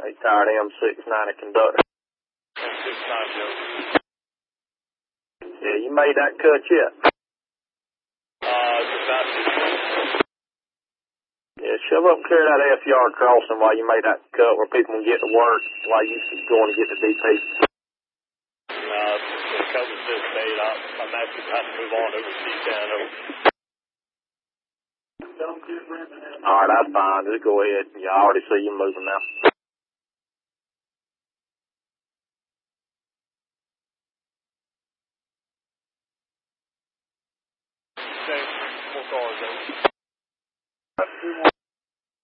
They tired M69 conductor. M69, Joe. Yeah, you made that cut yet? About to. Yeah, shove up and clear that F-yard crossing while you made that cut where people can get to work while you going to get to DP. The cover's just made. I'm actually about to move on over to C10. Alright, that's fine. Just go ahead. Yeah, I already see you moving now. Okay, more cars, though.